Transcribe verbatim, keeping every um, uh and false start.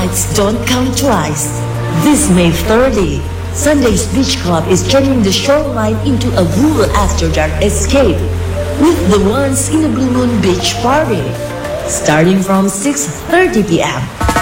nights don't come twice. This May thirtieth, Sunday's Beach Club is turning the shoreline into a rural after-dark escape with the Once in a Blue Moon Beach Party, starting from six thirty p m